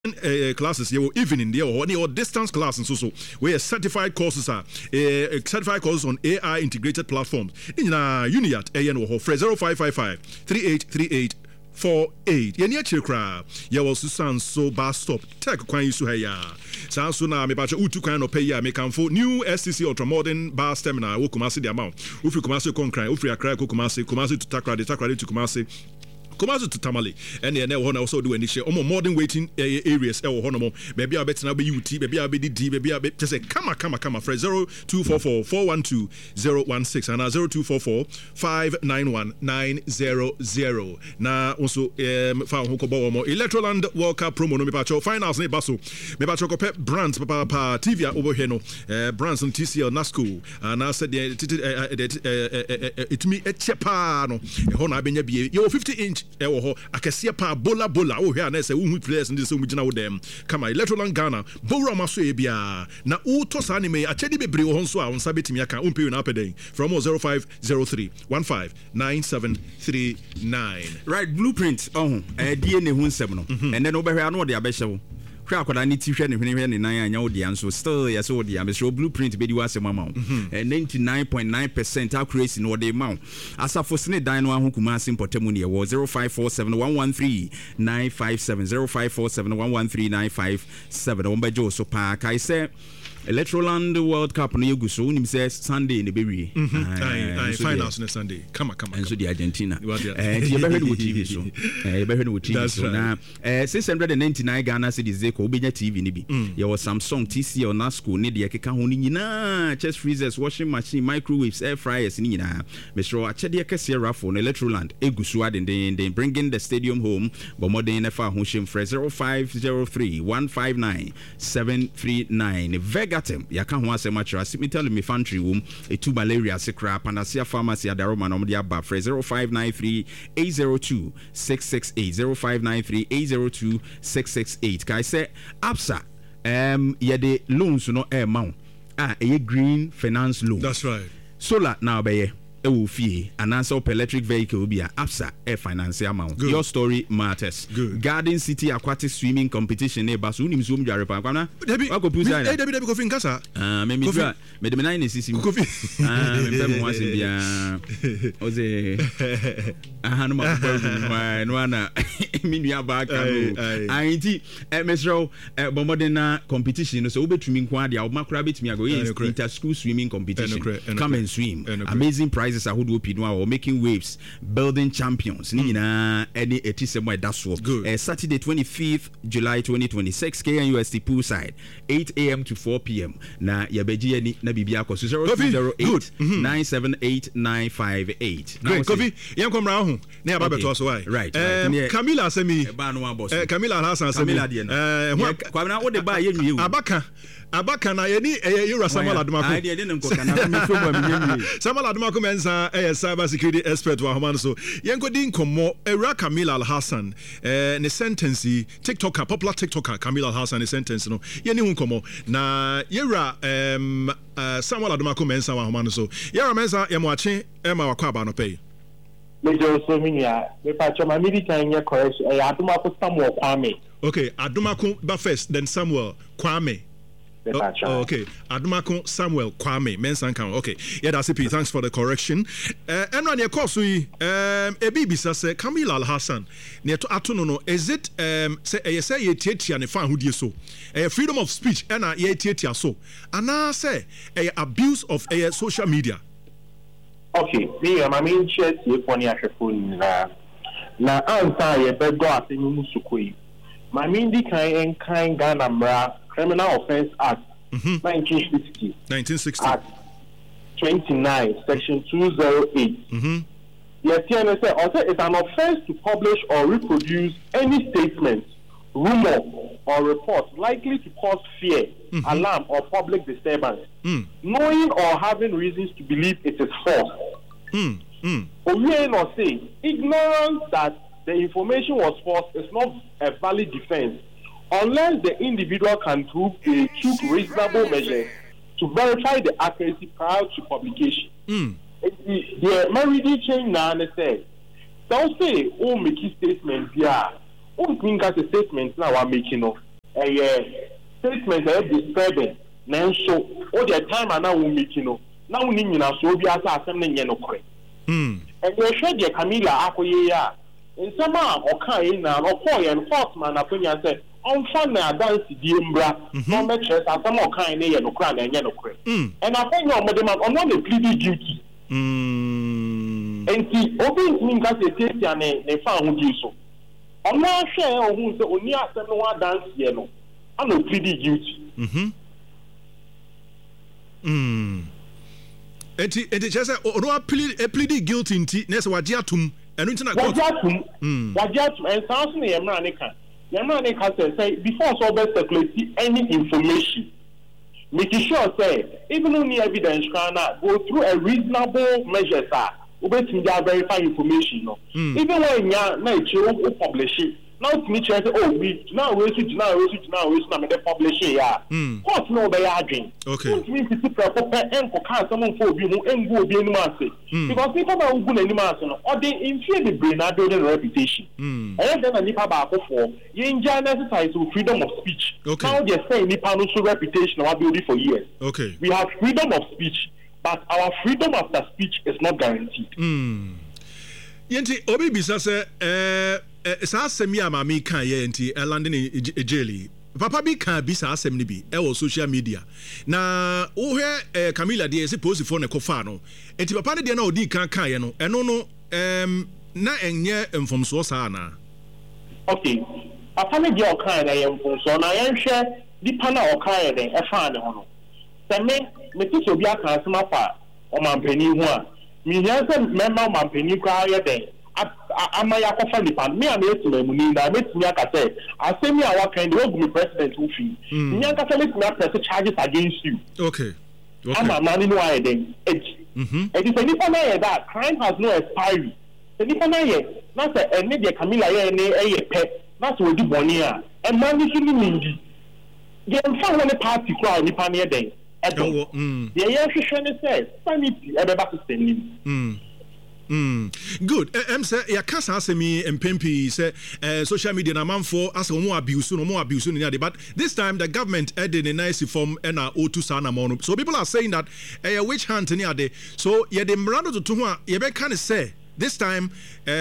classes you evening there or distance classes so where certified courses are certified courses on AI integrated platforms in Uniat AN or 0555 3838 48 yeni achire kra ya wo susan so bus stop tech kwan yisu ha ya san so na me ba che utu kwan no pay ya me kanfo new STC ultra modern bus terminal wo Kumasi the amount ufri Kumasi konkran ufri Accra Kumasi to Takrade to Kumasi to Tamale and the one also do any share modern waiting areas maybe I bet now be UT maybe I be D maybe I bet just say come for 0244 412 016 and 0244 591 900 now also found Hokobo Electroland World Cup promo no me pacho finals ne baso me pacho ko pep brands papa TV over here no brands on TCL Nasco and I said it me a chepa no ho na benya bie yo 50-inch ewo ho akasia pa bola o here na say who players in this omugina wo dem kama Electroland Ghana bowra maso e bia na uto sa anime achedi bebre wo nso a onsa betimi aka umpe na apeden from 0503 159739 right blueprint die ne hu nsem no and then obehwe ano de abehye akwada ni ti hwe ne nan anya wo dia nso still yes wo dia me show blueprint be di wase mama 99.9% accuracy no de ma asafo sene dan no ahu Kumasi Mpotemu ne wo 0547113957 0547113957 wombejo so pa kai say Electroland World Cup no yeguso unim say Sunday ne bewie finals next Sunday come enso di Argentina you better with TV so you better with TV so na 699 Ghana cedis dey ko obenya TV ne bi you was Samsung TCL Nasco ne de keka ho ni nyina chest freezers washing machine microwaves air fryers ni nyina me sure achede kese rafo no Electroland eguso adenden bringing the stadium home but modern fa ho shem 0503 159 739 Gatem yaka ho asem atira simitali me fantry wom etu malaria sekra Panacea pharmacy adaroma no de aba 0593 802 668 0593 802 668 kai say absa yede loans no amount green finance loan. That's right. Solar now be ewo fie anansa op electric vehicle bi absa finance amount. Good. Your story matters. Good. Garden City aquatic swimming competition e basu nim zoom jare pa kwana debi ko fin kasa me de me nine sisi ko fi me mo asin bia oze no ma no ana minua ba ka no anti mesro bomodena competition so obetumi nko ade a makura betumi ago inter school swimming competition. Come and swim. Amazing prize is ahodo pinwa or making waves, building champions ni nyina any etisemo daso Saturday 25th July 2026 KNUST poolside 8 a.m. to 4 p.m. na yabeji ani na bibia ko 0208 978958. Great Kofi yankomra ho na yaba beto so why right Camila Asemi ba no aboss Camila Hassan Asemi kwa na wo de ba ye nwie abaka na yeni Yura Samuel Adumako ai de ne nkoka na me fo ba me nwie Samuel Adumako mensa cyber security expert wa homan so yenkodi nkomo Era Camila Hassan ne sentence TikToker popular TikToker Camila Hassan ne sentence no yeni hu nkomo na Yura Samuel Adumako mensa wa homan so Yura mensa yemwache ema wakwa aba no pay Major Sominia me pacho ma militan ye correction Adumako Samuel Kwame. Okay, Adumako ba first then Samuel Kwame. Okay, Adumako Samuel Kwame Mensankan. Okay, yeah, that's it. Thanks for the correction. And on your course, we Ebibi say Camila Hassan. Near to Atuno, is it say ye tietia ne fan who do so? Freedom of speech and ye tietia so. And I say abuse of social media. Okay, me my main chat ye for near phone na answer ye bego asemi musukui. My main di kind Ghana mra Criminal Offence Act 1960 Act 29 Section 208. Yes, it's an offence to publish or reproduce any statement, rumor, or report likely to cause fear, alarm, or public disturbance, knowing or having reasons to believe it is false. Or say ignorance that the information was false is not a valid defense unless the individual can prove they took reasonable measures to verify the accuracy prior to publication. The marriage change now say, don't say, oh, make a statement here. Oh, think as a statement now I'm making of. statement disturbing nanso all the time and now we meet now we need so be as asem ne no kore and we share the Camila akoye ya in some or kind na or for enforcement akonya say on fan na dance di mbra no make sure that some kind na no kra na no kore and I think your madam on one pleaded guilty and see open mean that the take ya ne fa ho di so on na share ohun say oni asem no wa dance ye no I no pleaded guilty Enti chese ono plead guilty nti na se waje atum enu nti na waje atum and sounds na yemra ne kan say before so be circulate any information make sure say even on evidence can go through a reasonable measures obetimi dey verify information no even when ya na eche publish it now to me say we now we na me publish ya court no be adwin okay me fit proper enko kan someone for obi mu engo obi enu ase because people na ugu na enu ase no or dey infeed the brain and building reputation and then nipa ba akofo ye nja exercise freedom of speech now they say nipa no so reputation wa build for years okay we have freedom of speech but our freedom after speech is not guaranteed yenti obi bisa se sa asem ya ma me kan ye nti London ejeli papa bi kan bi sa asem ni bi e wo social media na wo hwe Camila de se post for ne kofa no enti papa ne de na odi kan ye no eno no na enye mfomso sa na okay papa ne de o kan na ye mfomso na ye hwe di pa na o kan ye e fa ne ho no se me ti so bi aka asema fa o mampani ho a mi nya se member mampani kwa ye den amaya kofa nipa me am etima mu ni na metimi aka say asemi a wakan de ogu president who fi me aka say letimi press charges against you okay ama mani no aye den it is nipa na ye that crime has no expiry the nipa na ye na say ene de Camila ye ne eye pe na so odi boni a e mani so ni ndi ye mfa woni party kwa nipa na ye den edo ye ye hwehwe ne say sanity e be ba to send good say ya kasa asemi empempi say social media na manfo asa mo abuse no but this time the government added a nice form na o2 sana mo so people are saying that which hand ni ade so ye de mrando to ho a ye be kan say this time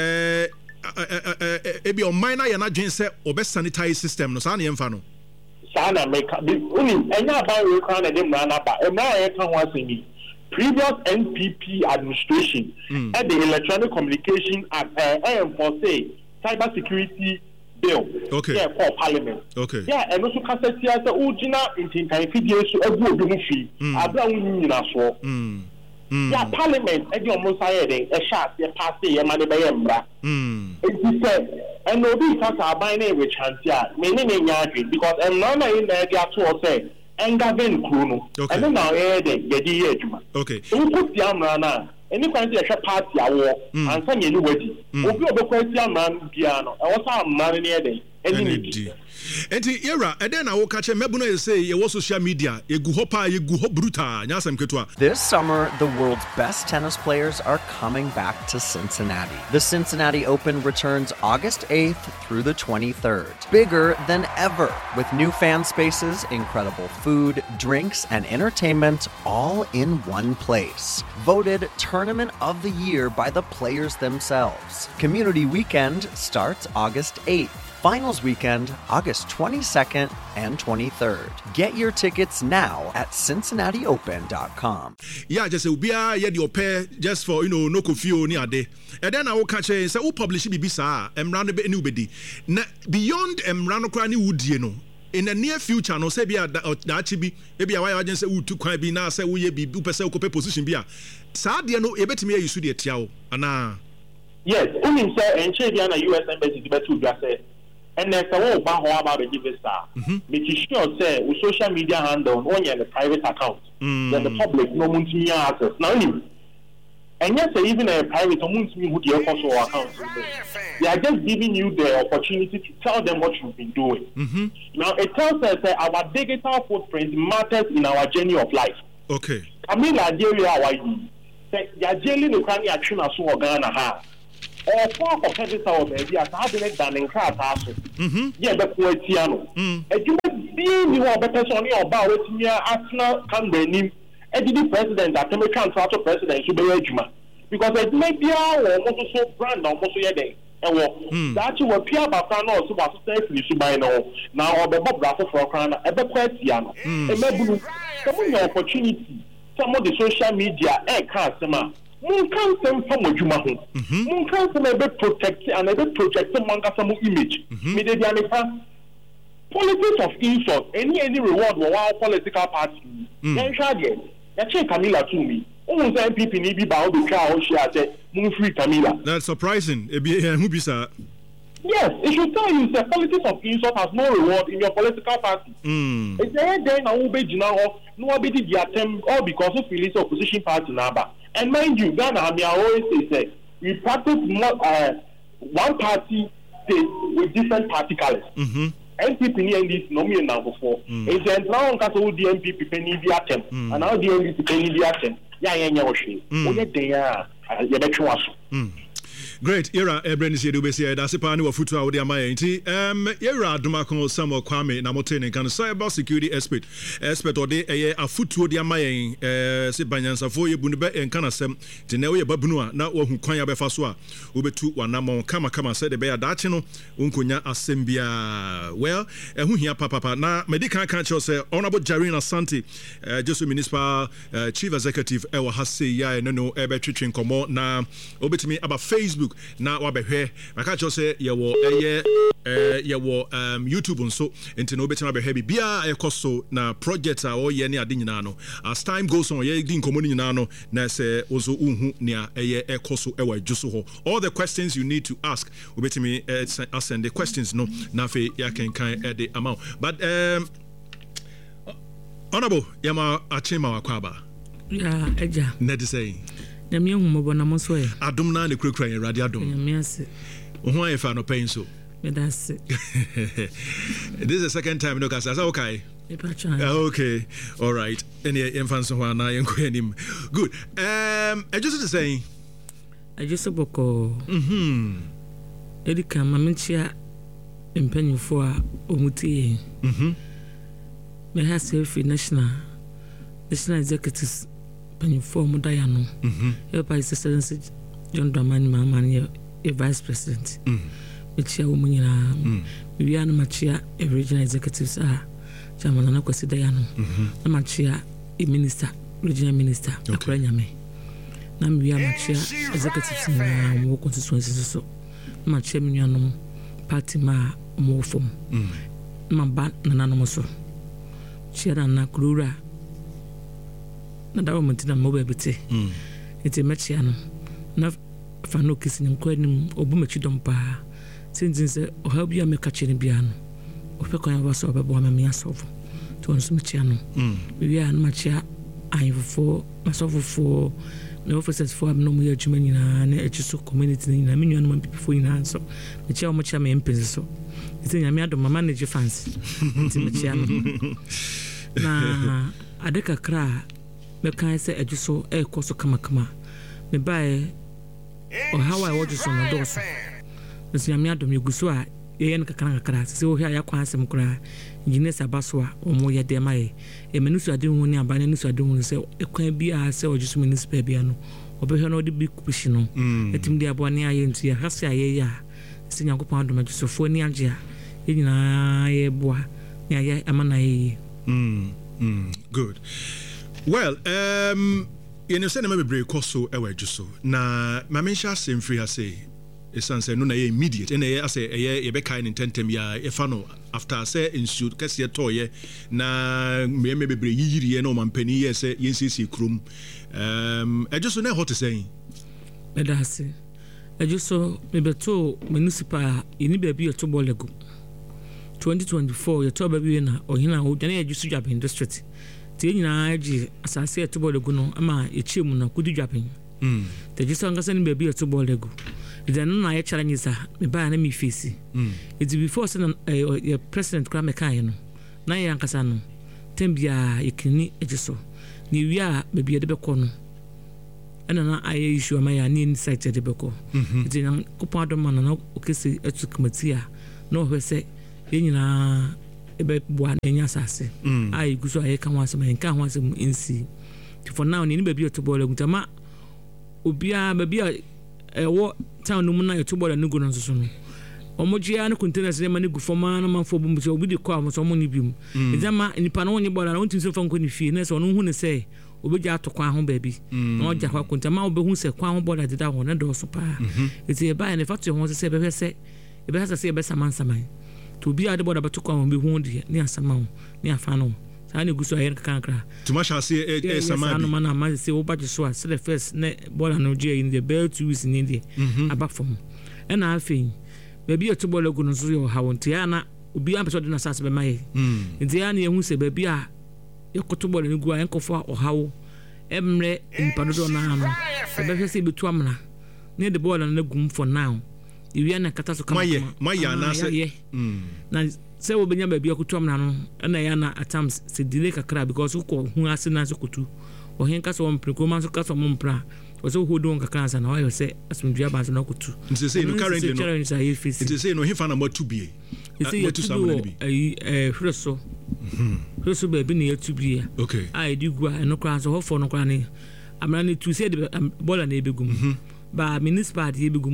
e be on minor ya na dwen say obe sanitize system no sana ye mfa no sana make uni enya ba we kan na de mrana ba e mra ye kan ho asemi previous NPP administration and the Electronic Communication Act for say cyber security bill for parliament and also cassette here say ujina intin video so egu obi mu fi abra won nyina so parliament e dey almost say e sha se pass e ma de be mbra it say and obi kasa aban na we chance ya me ne nya adwe because no na in na dey ato say Engaven Kuno, and then now Gedi Eduma. Okay. So we put the Amrana, and you can see a party a war, and some new wedding. We go to question man piano, and what's our money near day. Enti era eden na wo ka che mebuno ye say ye wo social media ye gu hopa ye gu ho bruta nyasem ketwa. This summer the world's best tennis players are coming back to Cincinnati. The Cincinnati Open returns August 8th through the 23rd. Bigger than ever with new fan spaces, incredible food, drinks and entertainment all in one place. Voted Tournament of the Year by the players themselves. Community Weekend starts August 8th. Finals weekend, August 22nd and 23rd. Get your tickets now at CincinnatiOpen.com. Yeah, just say ubia ye di pair just for no confuse ni ade. And then I will catch say who publish bibisa emrano be any bedi. Na beyond emrano kra ni wudie no. In the near future no say bia da chibi maybe why agent say utu kwan bi na say we ye bi upese ukope position bia. Sa de no e betimi ye use de tiawo ana. Yes, only say enche dia na US embassy betu bia say and there's a whole bar about the visa. Making sure say with social media handle on your private account. Then the public no one to access. Now and yes, even a private no one to me who the account. They are just giving you the opportunity to tell them what you've been doing. Now it tells us that our digital footprint matters in our journey of life. Okay. I mean Nigeria why you say your journey no can action as so Ghana ha. or for competitors or baby as having done in class also. Yeah, but Poetiano. And you must be you are better on your bow with me Arsenal can be named the president that American transfer president should be Regima. Because it may be our also brand almost yesterday. And that you were Pierre Bafano also was safely to buy now or the Bob Raffle for a crown at the Poetiano. And maybe some of the opportunity, some of the social media, customer. Moon can't send from what you want. Moon can't send a bit protect and a bit project among some image. Politics of insult, any reward for our political party. Then Shadian, that's Camilla to me. Almost MPP need be bound to car or she has said, Moon free Camilla. That's surprising. Yes, it should tell you that politics of insult has no reward in your political party. It's there now, nobody did the attempt, all because of Phillips opposition party number. And mind you, Ghana, I always say, we practice one party state with different party colors. NPP and this nominal number 4. It's now on Castle the MPP penny the attempt, and now the MPP penny the attempt. Great era Ebren is yedu besi da sepa ne wafutu a wo de amaye nti era Adomako Samuel Kwame na motene kan cyber security expert ode eye afutu de amaye se banyansafo ye bunu be enka na sem te na wo ye babunu a na wo hu kwan ya befa so a wo betu wanamo kama se de be ya dache no onkonya asem bia well ehu hia papa na medical kan che say Honorable Jarina Asante Jesu municipal chief executive e wa hase ya no e be twetwen komo na obetimi aba Facebook na wabehwe maka cho say yewo YouTube nso enti no betima behwe bia ekoso na project a o ye ne ade nyina no as time goes on ye din komo nyina no na say ozo uhu ne eye ekoso e wa juso ho all the questions you need to ask obetimi send the questions no na fe ya kan e the amount but honorable yama achima wakwaba eja net say na me hu mo bona mo so e adom na ne kurakura yen radio adom na me ase ohu an fa no pain so me da se this is the second time no ka say okay okay all right any infants ho na yen ko anim good I just say boko edika maminchia empanyufo a omutie me ha say free national executives penifo mu da ya no e pa excellency John Dramani Mahama e vice president me chia wo munyina we are no machia e regional executives a chairman na kwasi da ya no na machia e minister regional minister akora nyame na me are machia executives na mo constituency so na machia me nuanom party ma mo fom ma ba na no so chia na kurura na dawo montina mo be bete eti machia no na fa no kisi nim kwa nim obumachi dompa sinzin se o ha bia me ka chene bia no o pe kwa ba so obebo ma me asovo to onso machia no we are machia ayfo masofo no officers for no mo yadwuma nyina na echiso community nyina me nwa no pipi fo nyina so machia o machia me mpezi so eti nyame adom manage fans eti machia no na adeka kra me kan say ejuso e koso kama me bae o hawa e wojuso no doso nsi nyame adom yeguso a ye yen kakra se o hia yakwa asem kra engineers abaso a o mo ye de mai e menusu ade hu ni abane nusu ade hu se ekwan bi a se ojuso municipal bia no obehwe no de bi kupishi no etim de abone aye nti ya hase aye ya se nyankopon adom ejuso fo ni age a ye nyina ye boa ni aye amana ye good. Well, you know, say na me break course so e wa juso na ma mensha sem free ha say esan say no na immediate and I say e be kind intentem ya e fa no after say institute kase to ye na me bebre yiyiri na o mampani ye say yensisi krum e juso na hot say me da say e juso me beto municipal ini be bi to bolego 2024 ye to ba bi na ohina o dane e juso Japan district ti nyina agi asase etubo legu no ama echiemu na kudu Japan te jiso ngasa ni baby etubo legu ide no na ye challenges a me ba na me face it before say your president kra me kan no na ye ankasa no tembia ekini ejiso ni wi a baby de be ko no ɛna na ayɛ issue ama ya ne insight de bɛkɔ nti na kopɔ adoma na okese etu committee a na ɔhwɛ sɛ yɛn nyinaa ebe boa na nya asase ai guso ayɛ ka ho asɛm nka ho asɛm nsi for now ne ba bi to ball agutama obia ba bi a ɛwɔ town no mu na to ball no go no nso no omojia no containers ne ma ne gu foma na manfo bom so obi de kɔ am so mo ne biom ezama nipa no onye ball na wontin so fa nko ne fie na so no hu ne sɛ obegya atokwa ho ba bi na ɔgya kwa kontama obehu sɛ kwa ho ball deda ho na do so pa eti e ba ne fa to ho sɛ bɛhwɛ sɛ e bɛhasa sɛ e bɛsamansaman to bi ade ball abatokwa ho be hu de ne asama ho ne afa no saa ne guso ayɛ kankra to ma sha se e sama bi na ma se wo ba so a the first ne ball no gye in the bell 2 weeks in the above from ɛna afei baby to ball go no so yo ha wonte ana obi am person de na sase be maye nti ana yehu se baby a yekoto ball no gu a enkofo ohawo emre nipa do na no se be se betu amna ne the ball na gum for now iwi na kata so kama maye na se na se wo benya baby akoto amna no na ya na attempts se delay kakra because ko hu ase na so kotu o hen ka so mpre man so ka so mpra so hold on kakra na why say asumdua ba so na kotu nti say no currently no nti say no hifa na motu bie motu sama na bi hreso baby na yetu bie okay ai di gua no kra so hofo no kra ne amra ne tu say the ball na ebegum ba municipal de ebegum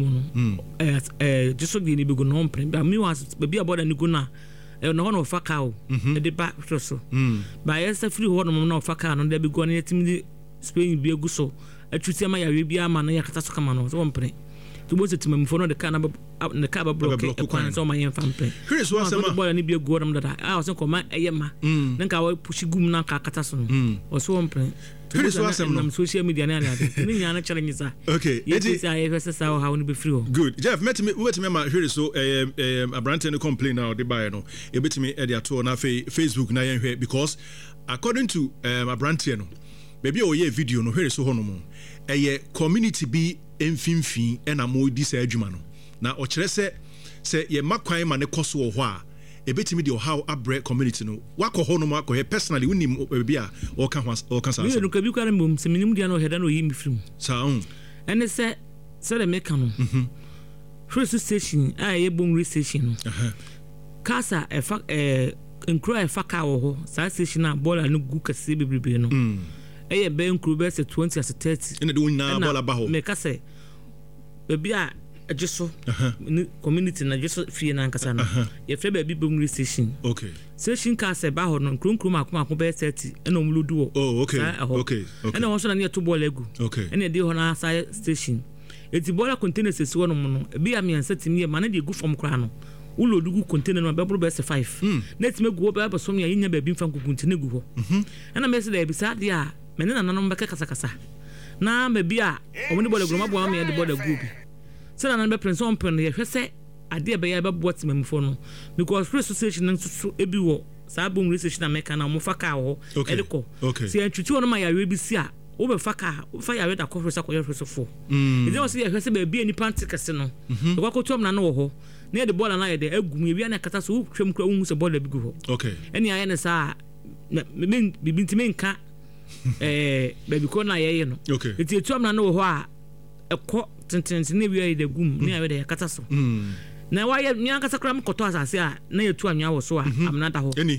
no just de ebegum no mpre ba mi was baby ball na go na no no fa ka o de ba hreso ba yes free ho no no fa ka no de ebegum na yetimi Spain bi egu so atwuti ama ya bi ama na ya kata so kama no so mpre to bo se timam fo no de ka na ka ba block e kwan so ma yen fa mpre Chris wa sama ball ni bi egu no dada ah so ko ma eye ma nka wa pushi gum na ka kata so no o so mpre Chris wa sama na social media na ade ni nya na challenge sa okay yeti say e fese sa how no be free good Jeff met me ma hwere so abrante no complain now de buy no e betimi e de ato na Facebook na yen hwe because according to abrante no maybe o ye video no hwere so hono mo eye community bi emfimfin na mo di sa adwuma no na o kire se ye makwan ma ne koso ho a ebetimi de how abre community no wakọ hono mo akọ personally unim bi a o kan sa we no kabi kwara mbom se minim dia no heda no yimi film sa ene se le meka no first station a ye bom station no kasa enkro e faka wo ho sa station a bola no gu kase bebrebe no eye ben kru se 20 as 30 ene de wonna bola ba ho me kase baby a ajeso community na ajeso fie na nkasa no ye fe baby bom station okay station ka se ba ho no nkru makoma be 30 ene omludu wo oh okay ene won so na ne to bola egu okay ene de ho na station eti bola containers se wo no mo no bi am yan setimi ye mane de gu form kra no ulo dugu container no be bro be 5 net me gu be so me ya nya baby mfa nkukunti ne gu ho ena me se da ebisa de a mene na nanom be kasa na baby a omni bola gu ma bo me de bola gu bi se na nan be prince on pen ye hwese ade e be ya be bot memfo no because free association nso so ebi wo sa bom research na meka na mo faka ho ediko se antwiti wono ma ya we bi si a wo be faka fa ya we da ko hwese ko ye hwese fo ide wo se ye hwese baby ani pantikase no e kwa kotom na no wo ho na de bola na ye de agum ye wi na kata so wo twem kra wo hu se bola bi gu ho okay eni aye ne sa me bibintime nka baby ko na ye no okay eti etuam na no wo ho a ekọ tenten ne wi de gum ne awe de kata so na wa ye nya kasa kra mkoto asase a na yetu anwa wo so a amna da ho eni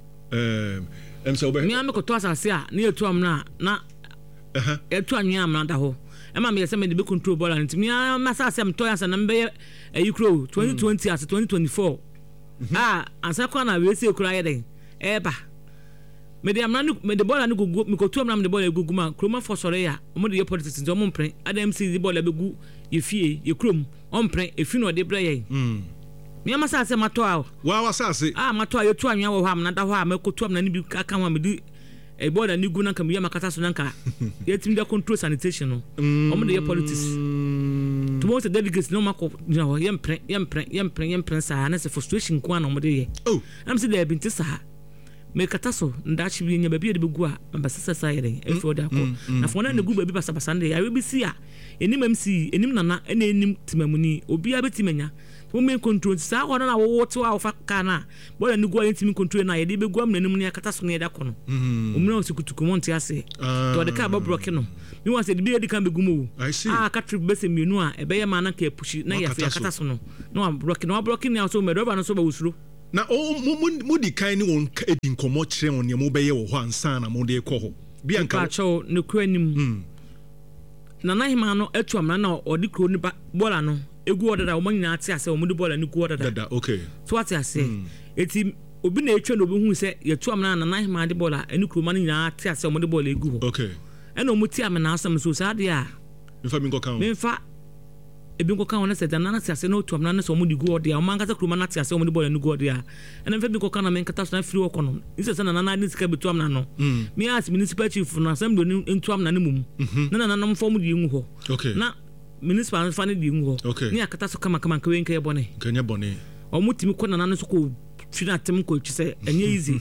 so be nya mkoto asase a na yetu amna na etu anwa amna da ho ema me yese me de be control ball and nya masase am to yasa na mbe ayikro 2020 as 2024 ansa kwa na we se kura ye den eba me de amna me de ball na gugu me kotu amna me de ball gugu ma kroma for sore ya mo de politics nti mo mpren adam si de ball be gu ye fie ye krom ompren efi no de bre ye me masase mato a wa wasase mato a yetu anwa wo ha amna da ho a me kotu amna ni bi aka ho me di e board ni gu na kam ya makata so nanka yetim da control sanitation no omo de politics to most delegates no mako you know yempren sa na se frustration kwa na omo de ye am se there binti sa me kata so ndachi bi nya ba bi de begu a mbasesa sayere efi oda ko na fo na gu ba bi basa nde ya we bi si a enim MC enim nana na enim timamuni obi a betimanya wo me control sa ho na wo to a fa kana bola ni go yentimi control na ye de begu am nanim ne kata so ne da ko no omuna osikutuku monte ase to de ka ba block no mi wan se de bi de kan begu mu ka trip bese mienu a ebe ye ma na ka pushi na ye fa kata so no no block ne so me roba no so ba usuro na mo di kan ni won edin komo kire won ne mo be ye wo ho ansa na mo de ko ho bi anka cho ne kuranim na na hima no etu amna na odi kro ni bola no egu odada o manyina ate ase o mu di bola ni ku odada okay so ate ase eti obi na etwa no obi hu se ye tu amna na hima di bola eni kro man nyina ate ase o mu di bola egu ho okay ena o mu ti amna asam so sa de a me fa ebi nko kan wona se dana na ate ase no tu amna na so mu di gu odada o man kasa kro man ate ase o mu di bola ni gu odada ena fa bi nko kan na men kata so na free work no ise se na na ni sika betu amna no me as municipal chief na assembly ni entu amna ni mum na na na form di ngu ho okay na municipal fan di ngu ho ni akata so kama ka wen ka yebone kanya bone o mutimi ko na na so ko fina tem ko chise enye easy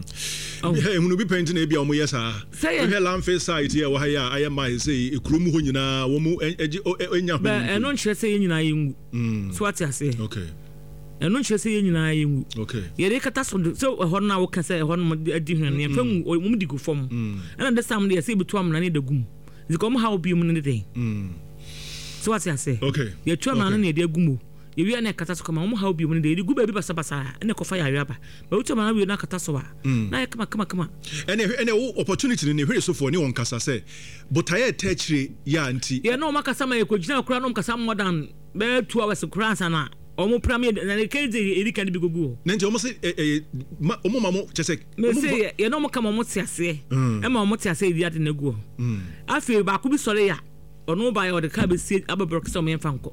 eh hunu bi paint na bia o mo yesa we landfill site here wa ya aye mai say ekrum ho nyina wo mu enya ho ba eno nchire say nyina yengu so ati ase okay eno nchire say nyina yengu okay ye de kata so ho na wo ka say ho no adi hwan ye famu o mu di gu fom ena de sam de say betu am na ne da gum zikom how bi mu ne de so ati ase okay ye tu am na ne de gumu ye wi na kata so kama mo how bi mu ne de gu ba bi basa ene ko fa ya wi aba ba utu am na wi na kata so wa na ye kama ene opportunity ne hwere so for ne won kasa say but aye techire ya anti ye no makasa ma ye ko gina kura no makasa more than be 2 hours kura sana omo premier na le keje erika ni bigogu nje omo se omo mamo chese me se ye no mo kama mo tiase e ma mo tiase di ade na gu afi ba ku bi sore ya ono ba ya o de ka be si ababroke so me fanko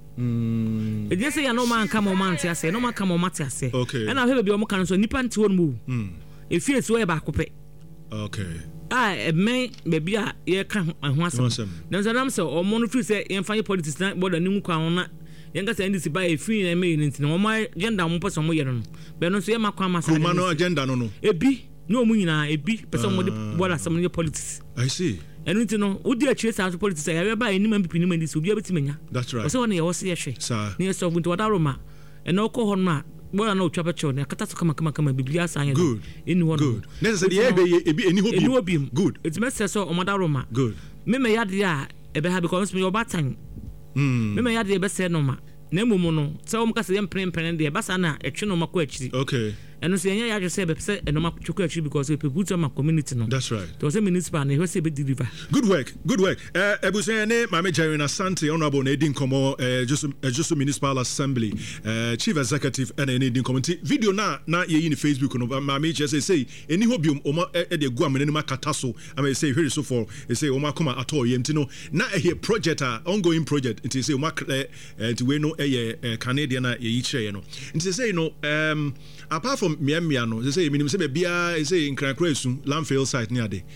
e je se ya no man kama mo man tiase no man kama mo tiase e na hebe bi omo kan so nipa nti won mu e fie so e ba ku pe okay me baby a ye ka ho asem na zanam se omo no free se ye fan politics na boda ni nku an na yenga say ndisi ba e free na me nti no mo agenda mo person mo ye no be no so ye makwa masa kuma no agenda no ebi no mu nyina ebi person mo de boda some ye politics I see enu nti no odi a chase out politics ya ba ni mampipi ni mandisi obi abetimanya that's right so wona ye wo se ye hwe ni so bunti wadaroma eno ko ho no a bola na otwa pecho na kata so kama biblia san ye good eni ho good necessary ebi eni ho bi good it makes sense so omadaroma good me yade a ebe ha because me obatan me yade ebe se no ma na mumu no se o mkase ye mprempren de basa na etwe no makọ akiri okay eno se yen ya je se ebe se eno makọ akiri because we put my community no that's right to se municipal na he se be deliver good work ebusen ne mama Jerry Asante honorable na edin komo just municipal assembly chief executive and edin committee video na ye yi ni Facebook no mama je say eni hobium o ma e de gu amene ma kata so am say here so for say o ma come atọ yem ti no na e project ongoing project nti say o ma nti we no Canadian na ye yi kire no nti say no apart from miamia no say minim say bia say nkrakra esu landfill site ni ade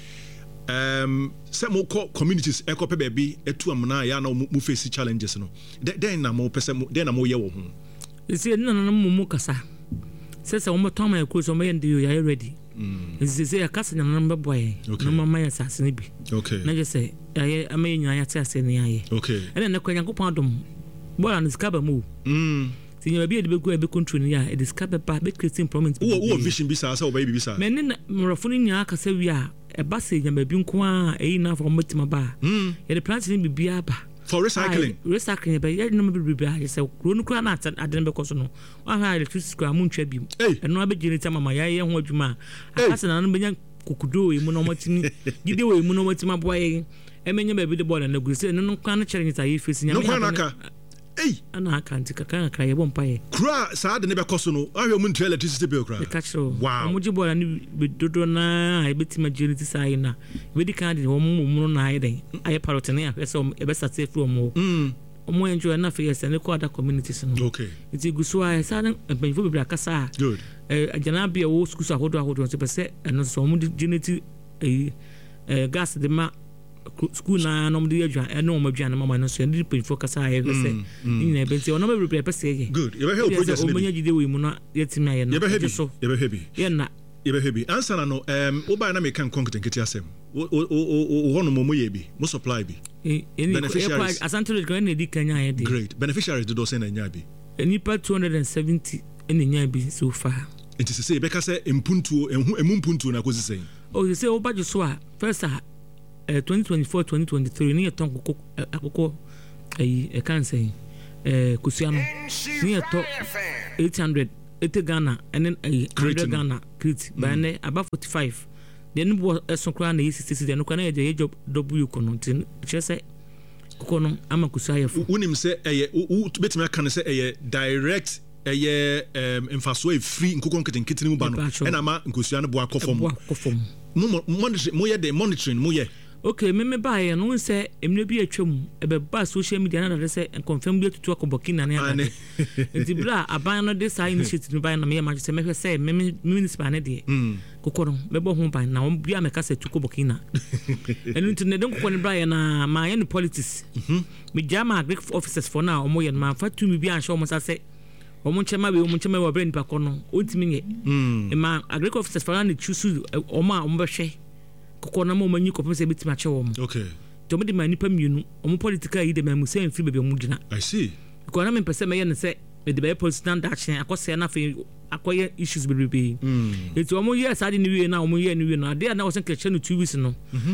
some communities ekope baby etu amna ya na mu face challenges no then na mo pese then na mo ye wo ho say na mu kasa say wo to ma ekuru so mo ye ndi ya ready say kasa na na boy na mama ya sase ni bi okay na je say ya amaye nyina ya tase ni aye okay ene na kwanya kopon adom bola na skaba mu tinye bi edebe ebe control ni ya e discover ba be creating promise wo vision bi sa wo ba bi sa men na mrofo ni nya akasa wi a e ba se nya ba bi nko a e na for mutima ba e de plant ni bibia ba for recycling be ye no be bibia ye se kro nu kra na aden be koso no wa ha electricity kra mu ntwa bi e no be generator mama ya ye ho adwuma akasa na no be nya kokudo e mu no matimi gide we mu no matima boye e menya ba bi de bola na guse no kwa na chere nyita ye face nya no kwa naka ana akanti kaka kra ye bompa ye kra sa de ne be koso no ahwe mu ntwa electricity bill kra wow mu ji bola ni be dodo na ai betima generator sai na we di kan de wo mu na ai den ai parrot na ya so e be sate fu mo omo enjoy na fe yes ne ko ada communities no okay it guso ai sa na benfo be kasa good ajana bia wo school ahodo so be se eno so mu generator gas de ma school na no mde adwa eno o madwa na mama no so ndi pen focus aye se ni na be se ono be prepare pese ye good you be help project o manya gide we mu na yetimi aye no you be heavy ye na Yebehebi answer na no oba na me kan concrete nketi asem wo no mo ye bi mo supply bi beneficiaries asantole ko na di kanya ye de great beneficiaries do say na nya bi nipa 270 ene nya bi so far nti se e beka se empuntuo emumpuntuo na kosi sen o se o budget so a first 2024 2023 ni yeton akoko e kan say kusiano ni yeto 800 Ghana and then 100 Ghana credit by about 45 then was so crown na 60 then no na job w kono tin say kono amakusaya fu unim say betima kan say direct emfaso free nkokon nketini mu ba no and ama nkosia no bo akofom mo ye the monitoring mo ye okay me buy no say emne bi atwam ebe ba social media na say confirm bi tutu akobokina na ya nti bra aban no this initiative no buy na me ma say me say me municipal na de kokoro me bo ho ban na o bia me ka say tukobokina enu nti ne den kokoro bra na ma ye no politics me jama agric officers for now omo ye ma fa tu mi bi an show mo say omo chema be omo chema we bra nipa kono ontimi nye ma agric officers for na choose omo a omo be hwe kokona mo manyi ko pese bitima che wo mo okay to me de mani pa mienu omo political yi de ma musen free bebe omo gina I see kokona me pese me ye ne se me de be political action akose na fe akoye issues bebe eti omo ye sa de ni wie na omo ye ni wie na de na wo se keche no 2 weeks no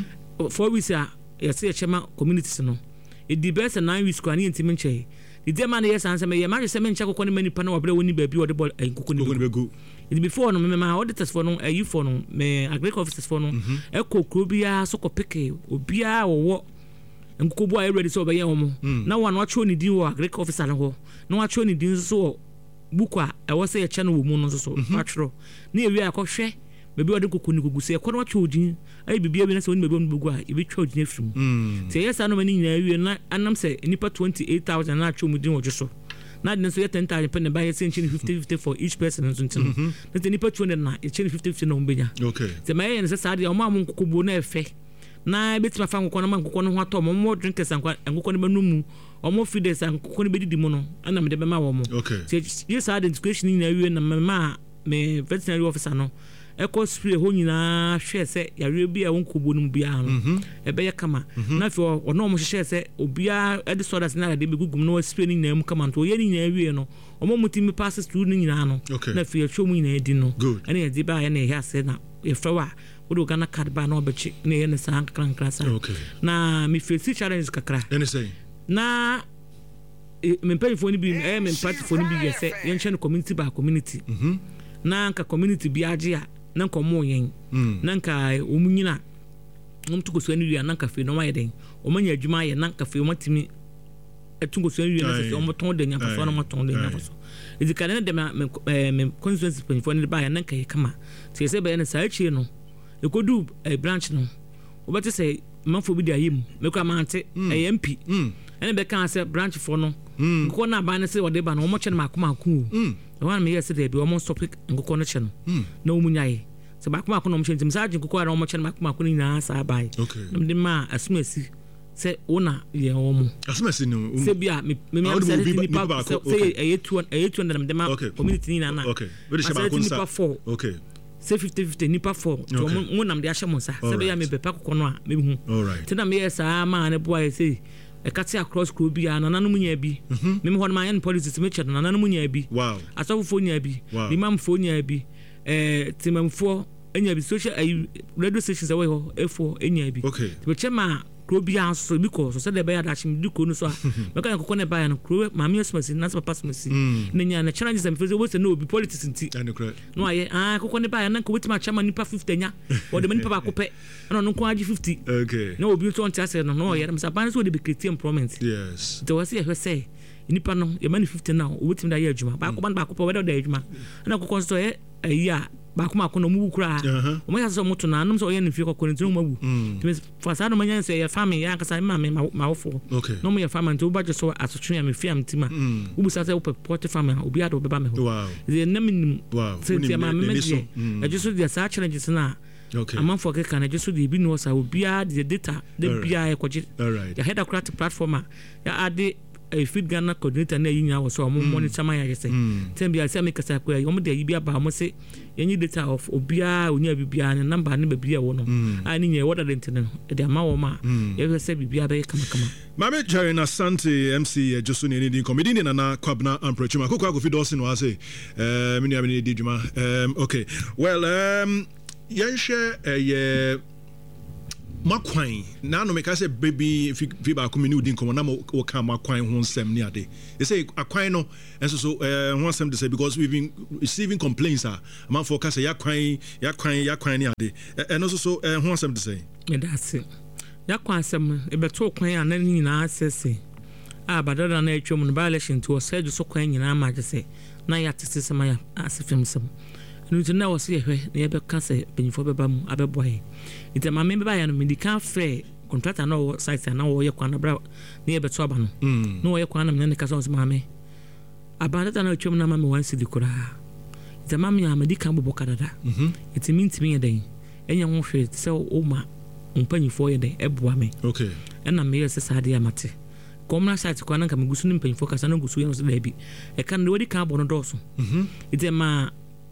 4 weeks a ye se chema communities no e di best 9 weeks ko ani ntimi nche di de ma na ye san se me ye ma se me nche kokona mani pa na wo bre woni ba bi wo de ball kokona begu it before no me my auditors for no you for no me agric officers for no e kokro bia so ko peke obia wo nkobo a ready so be ye homo na one wa cho ni din wo agric officer no ho na wa cho ni din so bukwa e wo se ye che no wo mu no so atro na ewi akɔhwɛ bebi ode kokoni kogusi e kono wa cho din ai bibia bi na se woni bebi begu a e be cho din afrim se yesa no mani nyina ewi na anam se nipa 28000 na cho mu din wo so na den so ye 10,000 pen buy essentially 50 for each person so ntin na the nipa 200 na e cheni 50 na ombenya okay se maye ne se saade o ma mo nkokobo na efe na betima fa nkokɔ na ma nkokɔ no ho atɔ mo drinkers ankwa nkokɔ no benumu o mo feeders nkokɔ no bedidi mo no ana me de be ma wo mo se ye saade education ni na wie na ma me veterinary officer no eko spray ho nyina hwe se yare bia wonkobo no bia no ebe ye kama na fi ono mo hye se obia edi sodas na de begugum no spray ni nyina mu kama to ye ni nyina wie no omo mutimi passes through ni nyina no na fi hwe mu nyina edi no ene ye di ba ye na ye ase na ye frawa wodo gana card ba na obechi na ye ne san krankra sa na mi face challenge kakra ene say na me pay for ni bi me party for ni bi ye se ye nche no community ba community na nka community bi age a na nka mo yen na nka omunyina omtuko so ani wi na nka fe no ma yeden omanya adwuma ye na nka fe omatimi etungo so ani wi na fe omoton de nya paso na omoton de nya paso ezika ne de me constituency for ni ba ya na nka ye kama se se be na sa achi no ekodu branch no obete se manfo bi de ayim mekwa mante MP ene be kan se branch for no ko na ba ne se wode ba no omo chene makoma ku one me yes dey be almost topic ngoko no che no na omunyae se bakoma ko no mche ntim sa ngoko ara omo che makoma ko ni na sa bai ndem de ma asumasi se ona ye omo asumasi no se bia me se ni pa se eyetu ndem de ma community ni na na we de sheba ko nsa okay se 50-50 nipa 4 to mo nam de ahye mo nsa se be ya me bepa kokko no a me hu tina me yes a ma ne boy se e kati across crew bi ana nanu nya bi me ho na yan policies me chere nanu nya bi wow asofo nya bi imam fo nya bi timamfo enya bi social radio stations away ho efo enya bi be chema crew bi aso because so de be ya da chim di ko no so a me kan kokko ne ba ya no crew ma me smasi na so papa smasi ne nya na challenges am feel we say no be politics nti no aye kokko ne ba ya na ko wetima chama nipa 50 nya o de nipa ba ko pe no no ko agi 50 no obi to ntia say no ye na ban so de be create employment yes to was here say nipa no ye mani 50 now o wetim da ye adwuma ba ko ban ba ko pe we da adwuma na kokko so ye ya ba kuma kono mu kura o mo yaso moto na anum so ye nfi kokko ntinu mawu for sa no manya say ye family ya kasa ma me ma wofo no mo ye family nti wo ba so asotwe am fi am tima wo bu sa say wo port family obi ado be ba me ho ze na minim se ti ma me je e just the sa challenges na among for can I just the bi no sa obi a the data the bia e kwaje ya head across platform ya ade a feed Ghana coordinator na yinya was so monitor my say tembia say make say kwa yom de bia ba mo say any data of obia onya bibia ne number ne bibia wo no ani nye what didn't no e de ma wo ma e say bibia be kama Mame Jerry Asante MC Josu ne ni comedy ni na Kwabna Amprechuma kokwa go fi dosin wa say me nua me di djuma okay well yan share makwan na no make say baby fi ba ko me ni udin komo na mo ka makwan ho nsem ni ade they say akwan no enso so ho nsem they say because we've been receiving complaints man for ka say yakwan ni ade and so ho nsem they say me that's it yakwan nsem e beto kwan ana ni nyina asese badada na atwom no violation to osage so kwan nyina ma say na ya tete sema ya asefem sem nti na wo se hwe na ye be ka se benyifo beba mu abeboye ite ma me beba ya no medical fair contractor na wo site na wo ye kwana bra na ye beto aba no na wo ye kwana me ne ka so ma me abadata na atwom na ma me wan sidi kura ite ma me ya medical bobo kadada ite minti me den enya ho hwe se o ma mpanyifo ye den eboa me okay na me ye se sade ya mate komna site kwana nka me gusu ni mpanyifo kasa na gusu ye no se da bi e kan de wodi ka bo no doso ite ma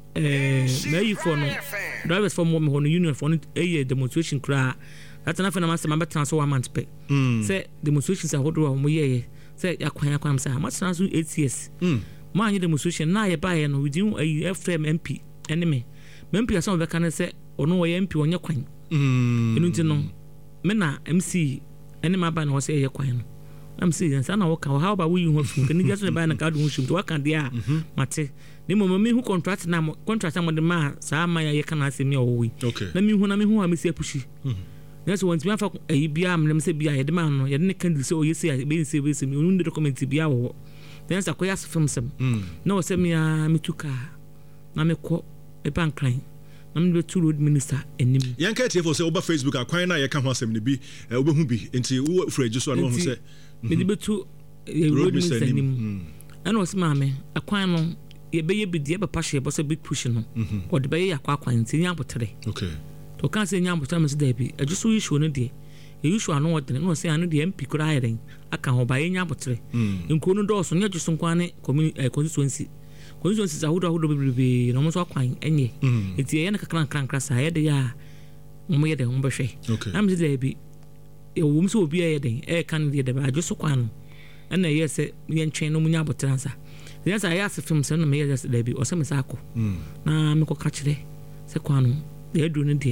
may for no drivers from one on union for a demonstration cry that's enough na master member transfer 1 month pay say demonstrations are hold on ye say yakwan say much transfer 8 years man demonstration na ye buy no within a FM MP enemy MP some be can say ono wo MP onye kwan enu nti no me na MC enema ba na wo say ye kwan no MC yan sana wo ka how about we hu fu kan ni just buy na ka do hu shum to wa kan dia mate ni mo me hu contract na contract am de ma sa ma ye kana asemi owi na me hu am se pushi yes want me afa e bia am se bia ye de ma no ye de ne kan di se o ye se be se me unu de document bia wo then sa ko yas film sem na o se me a mituka na me ko e pan clan na me be road minister enim yan ka tie for se oba Facebook akwan na ye ka ho asem ne bi obehu bi enti wo freje so na wo se me di be road minister enim ana o se ma me akwan no ye be ye bidie be pashe bo se big push no o de be ye akwa nti nya botere okay to kan se nya botere me se da bi ajuso issue no de e issue ano wodene no se anu de MP kura ayren aka ho ba ye nya botere nko no do so nya juso nkwane constituency za hudo bibi no mo so akwan enye enti ye na kakran sa ye de ya mo ye de mo be hwe am se da bi e wo mo so obi ye de kan de ba ajuso kwan na ye se ye ntwen no mo nya botere sa yes I asked film sen me yes dey bi o se me sako na me ko ka kire se kwano de aduru ne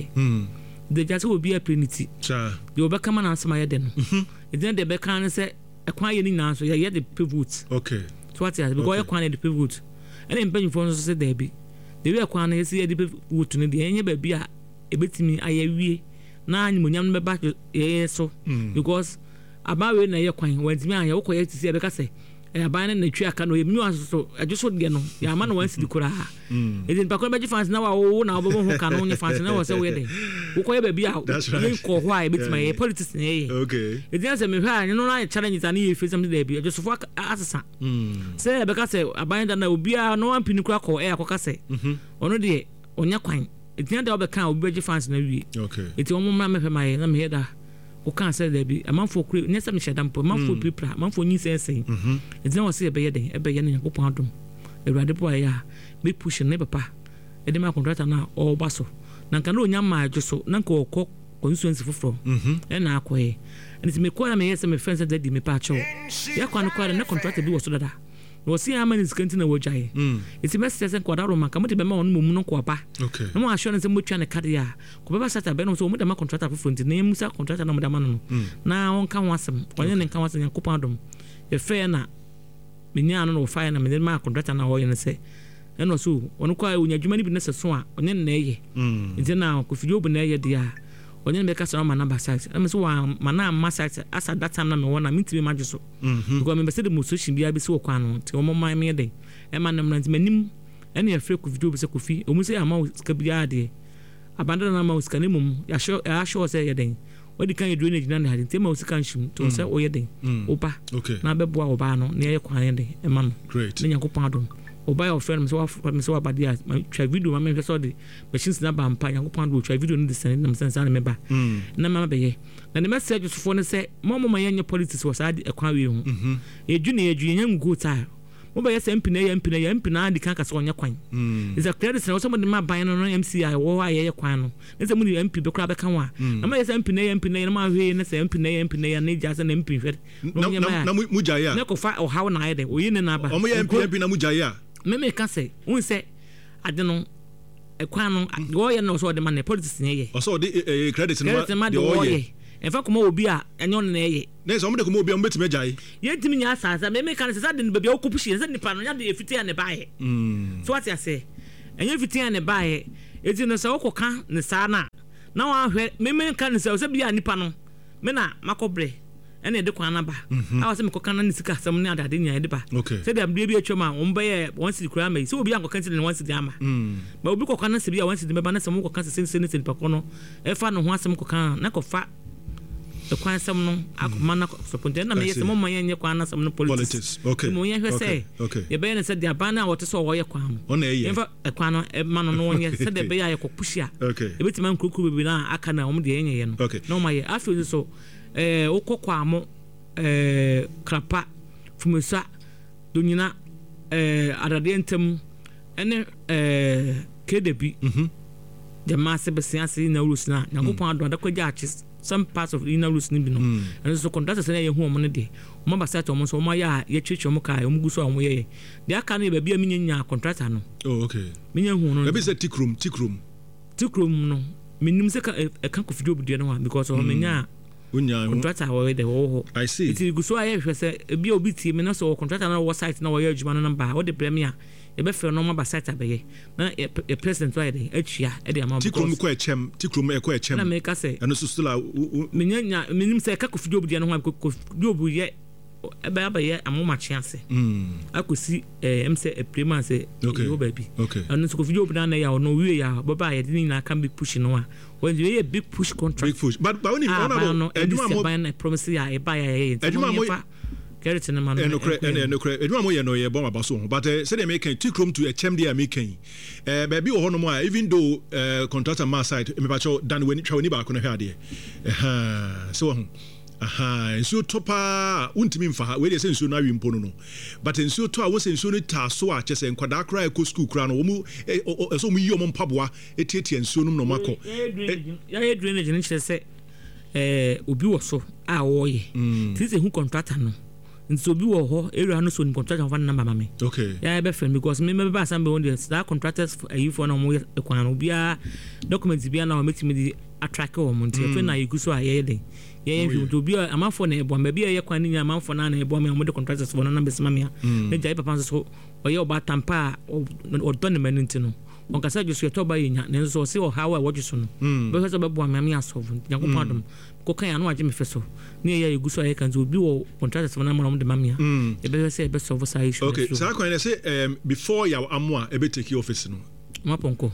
de just obi aprenity cha de obeka ma na asema ye de no e de be kan se ekwan ye ni na so ye de pivot okay so what is because ye kwan de pivot ene mpanyi fo so se dey bi de we kwan na ye se ye de pivot ne de enye ba bi a ebetimi ayawie na anyimonyam no be ba ye so because abawe na ye kwan wantimi anya wo ko ye tisi e be ka se abane na twa aka no emi aso ajuso de no ya ma no wan sidi kura edin pa ko be fans na wa wo na wo ho ka no nye fans na wo se we de wo ko ye ba bia ye ko ho a betima ye politics na ye okay edin se me hwa no na challenge ta na ye face am de bia ajuso fo asesa se be ka se abane da na obi a no wan pini kura ko e akoka se ono de onya kwan edin da wo be kan obi be fans na wi okay eti wo ma me hwa mai na me da o kan say there be amanfo kure nyesa me hyedam po amanfo pripra amanfo nyi sensen edina wo se be ye den e be ye ne yakopon adom ewrade po ya be push ne papa e de ma contractor na o baso na kan no nya ma adwoso na kan okọ constituency foforo e na akoye and me ko na me yesa me friends that di me pa cho ya kwa no kwa na contractor bi wo so dada no see how many scanty na wojae it's message sen kwada roma kamote be ma on mum no kwa pa okay no assurance mo twa ne card ya ko be ba sata be no so mo da ma contractor for front na musa contractor na mo da ma no na won kan wasem onye ne kan wasem yakopon adom ye fe na me nya no fire na me ma contractor na ho ye ne se e no so ono kwa unya dwuma ni bi ne se so a onye ne ye nti na ko fidi obu na ye dia onye me ka so ma number site am so wa mana ma site asa that time na me wona me timi majo so because me be say the musician bia be so kwa no ti o mo man me dey e ma nam nanti manim ene afre ko video be se kofi o mu say ama ska bia de abandon na ma ska ne mum ya show say ye den odi kan ye drainage na na nti ma ska nshim to say o ye den oba na be boa oba no na ye kwa ne den e ma no great ne yakopon adom oba your friend so about there try video ma me so the machines na ba mpa Nyankopɔn do try video no the send them sense na me ba na ma be ye na the message for no say mo ma yenye politics was ade ekwan we hu edu na edu yenye ngugo ta mo be ye say mpina adi kan ka so onye kwan is a clear say somebody ma ban no MCI wo aye kwan no na say mo ni MP be kra be kan wa na ma ye say mpina na ma hwe na say mpina na ja say na MP hwe na mujaya na ko fa o how na aye de o yi ne na ba o mo ye MP na mujaya me ka say un say ade no ekwan no wo ye no so de man politics ne ye o so de credit ma de wo ye enfa kuma obi a enyo na ye na so mo de kuma obi a mo betime jai ye ntimi nya asasa me ka say de bebia okupushi say nipa no nya de efiti ne bae so what you say enyo efiti ne bae eti no so okoka ne sa na wa hwe me ka ne say bia nipa no me na makobre ene de kwana ba awa se me koka na nisika sam ne adade nya de ba se de amde bi atwam a omba ye won si kura mai se obi an koka ne won si de ama ba obi koka na se bia won si de me ba na sam koka se se ne nipa kono e fa no ho asem koka na kofa the kwan sam no akoma na so ponte na me ye se mo man ye kwan na sam no politics mo ye hwe se ye be ne se de abana wote so wo ye kwan ona ye enfa e kwan no e ma no no ye se de be ya ye kopushia e betima nkrukuru bebi na aka na om de ye no no ma ye afi so okokwa amo krapa fumusa donyina adade ntem ene kedebi jama se besiase na urusna Nyankopɔn ado adakwaja achis some parts of inner roots ni bi no and so contractors na ye hu omo ne de omo ba site omo so omo ya ye twetwe omo kai omo guso omo ye de aka na ba bia minya contractor no minya hu no be say tikrum no minim se ka kofi job de no because o minya contractor wo de wo I see it guso aye hwe se bia obi tie me na so contractor na wo site na wo ye adwuma no number wo de premier e be fe no ma ba site abeye na e president wa de atwia e de ama tikrum ko echem na me ka se eno so still minya minim se ka kofi job de no ho kofi job ye e ba abeye amoma chiase akosi emse e premier se yo baby eno so kofi job na ya no wie ya baba ye de ni na can be push no a when you a big push contract but when you eduma mo promise ya e ba ya ye eduma mo kerete na man eduma mo ye no ye bon abaso but say they make tikrom to a chem dey making baby wo hono mo even though contractor ma side me ba cho dan weni twa weni ba ko no hwa de so nsuo topa untimi mfa we dey say nsuo na wi mpo no but nsuo to a wo say nsuo no ta so a chese nkwada kra ko school kra no wo mu so mu yi o mpaboa etietie nsuo no mako ya drainage ni chese obi wo so a wo ye tise hu contractor no nso bi wo ho area no so ni contractor fa number mama ya be friend because me ba sam be won the that contractors for no mo ekwan no bia documents bia na o metimi di attract o mo nti fe na yiguso aye de ye to bia amafo na ebo ma bia ye kwan ni amafo na ebo me mo de contractors for no number mama na jai papa so o ye oba tampa o don me nti no on kasa jo so to ba yenya na nso se o hawa wo jo so no be so be bo me asolve Nyankopɔn dom ko kan anu agye me fe so ne ye yiguso aye kan zo bi wo contractors for na mo de mamia e be say e be solve say issue okay so can I say before ya amwa e be take office no maponko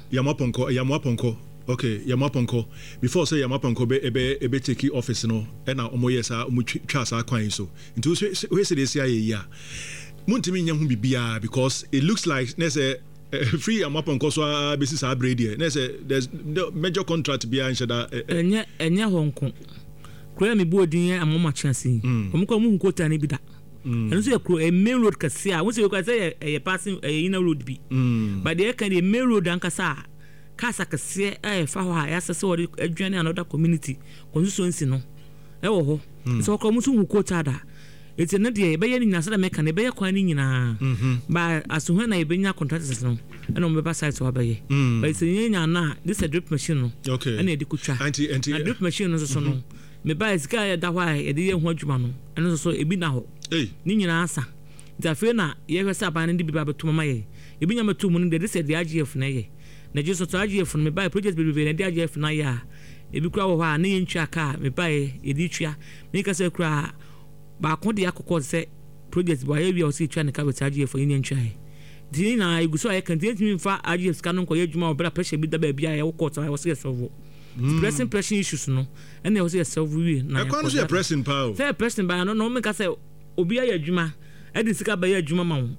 okay yamaponko before say yamaponko be take office no e na omo yesa omo twa sa kwan so nti we say this year ya muntimi nya hu bibia because it looks like there's a free yamaponko so basis abrade there's the major contract bia nshada enye honko kura mi bo din amoma chance omko mu nkota ne bi da and so a main road kasia we say we say a passing a inner road bi but they can the main road ankasa kasa kasia fa ho ya sese wo adwane another community constituency no e wo ho so ko mu so nkota da eti ne de be ye nyina se da meka ne be ye kwan ni nyina ba asuhwe na be nya contractors no e no be ba site wa be ye but eti nya na this a drip machine no e de kutwa anti drip machine no so no me ba esika ya da hwa e de ye ho adwuma no eno so ebi na ho ni nyina asa ntafe na ye hwese aban ndi bi ba beto mama ye ebi nya meto mu no de se de AGF na ye na je so to AGF no me ba project bi na de AGF na ya ebi kura wo ha na ye ntwa ka me ba ye edi twa me ka se kura ba ko de akokɔ se project bo ye bi o se twa ne ka be AGF ye ntwa ye di na iguso ye kan timi fa AGF ska no ko ye dwuma obra pressure bi da ba bia ye wo court wo se so pressing issues no and there was a self we na e kon so pressing power say pressing by no me ka say obi aye adwuma e di sika ba ye adwuma ma wo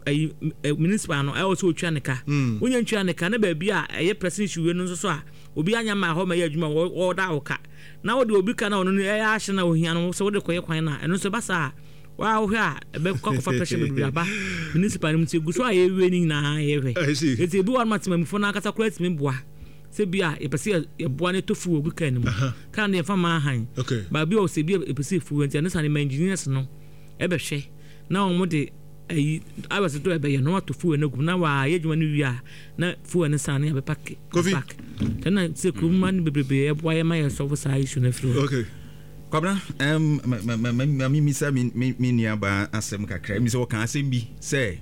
municipal no also twa ne ka wonya twa ne ka na ba bia eye person hwe no so a obi anya ma ho ma ya adwuma wo da wo ka na wo de obi ka na ono no eye ahye na ohia no so wo de koye kwan na eno so basa wa wo hwa be kokofa pressure be aba municipal no mti guso a ye wi ni na ye hwe eti bi wan matima mfo na akata kura timi boa se bia e pese e boa ne tofu ogu kan mu kan ne fa ma han ba bi o se bia e pese fu enti ne sa ne engineers no e be hwe na o mo de I was to be no to fu na gum na wa ye dwuma no wi na fu na sa na be pack then I say kuman bebrebe e boa ye ma ye so for sa issue na fro okay Kwabna me say me nia ba asem kakra me say wo kan asem bi say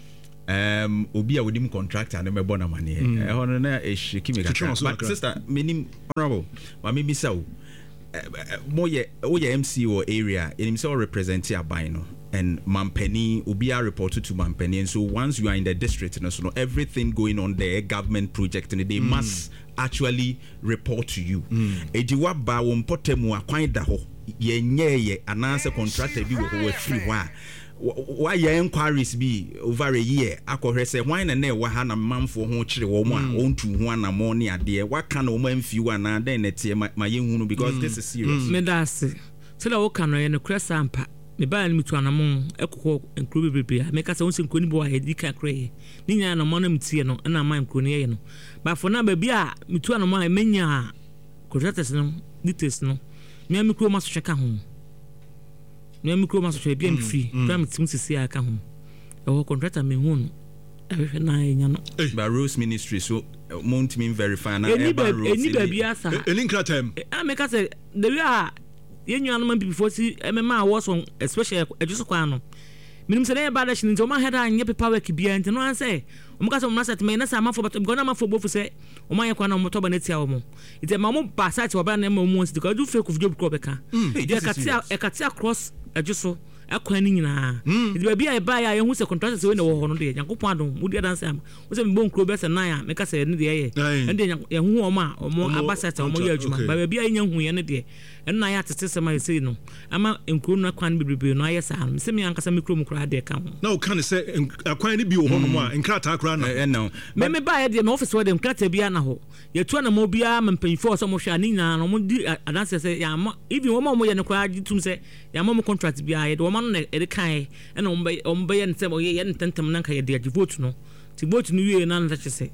obi a wodim contractor na me bona mane e hono na e shiki me kakra but sister menim honorable ma me bi say mo ye MC or area enim say represent aban no and Mampeni Ubia reported to Mampeni, and so once you are in the district, so everything going on there, government project, and they must actually report to you. Ejiwa ba wompotemu akwanda ho ye announce contractor bi wo free why your inquiries be over a year akọhwẹ sẹ why na wa ha na manfo ho kyere wo mu a ontu ho na mo ne ade what can o man fi wa na den na tie ma yehunu because this is serious me das so da wo kan no ye no kresa ampa me ba na mitu anamon ekoko enkro bebrebe me ka se won se nkro ni bo a edi ka kre ni nya na mo na mtie no na ma nkro ni ye no ba for na ba bia mitu anamon a menya contractors no details no me mikro ma so cheka ho me mikro ma so cheka bia free pram tim sisi aka ho e ho contractor me hu no e na nya no ba Rose Ministry so mount me verify na e ba Rose eni ba bia sa eni nkra time me ka se the way a yenyu anu man before see MMA was on especially ejuso kwa no minim se na ba da shin nti o ma head anye paper work bia nti no an say o ka se mo na set me na sa amafo but go na amafo bofu se o ma ye kwa na mo to ba na tia o mo ite ma mo ba site o ba na mo mo nti ko do fake of job ko be ka e katia cross ejuso akwa ni nyina iti ba bia e ba ya ye hu se contractors we na wo ho no de yankopon adon mu de dance am wo se me bon kro be se na ya me ka se ne de ye ende ye hu o ma o mo abasata o mo ye adwuma ba bia nya hu ye ne de na ya tete se ma se no ama enkro no akwan bebrebe no aye sa se me ankasa mikro mu kra de ka ho na o kan se akwan ni bi wo ho no a enkrata kra na no me ba ye de me office wo de enkrata bia na ho ye tu na mo bia mpanfo so mo hwa ni nyina no mo di adanse se ya ma even wo ma mo ye ne kra gitum se ya ma mo contract bia ye de wo ma no e de kan e na ombe ye ntem ye ntentem na nka ye de vote no ti vote no wie na nta chese